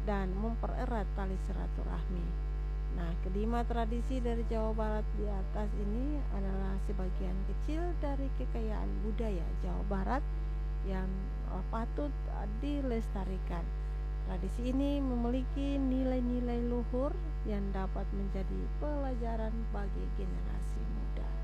dan mempererat tali silaturahmi. Nah, kelima tradisi dari Jawa Barat di atas ini adalah sebagian kecil dari kekayaan budaya Jawa Barat yang patut dilestarikan. Tradisi ini memiliki nilai-nilai luhur yang dapat menjadi pelajaran bagi generasi muda.